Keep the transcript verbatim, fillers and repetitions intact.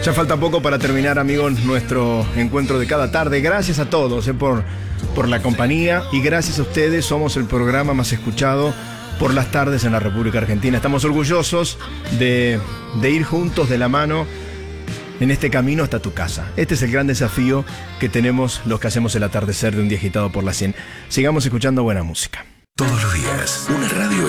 Ya falta poco para terminar, amigos, nuestro encuentro de cada tarde. Gracias a todos eh, por, por la compañía y gracias a ustedes. Somos el programa más escuchado por las tardes en la República Argentina. Estamos orgullosos de, de ir juntos de la mano en este camino hasta tu casa. Este es el gran desafío que tenemos los que hacemos el atardecer de un día agitado por la cien. Sigamos escuchando buena música. Todos los días, una radio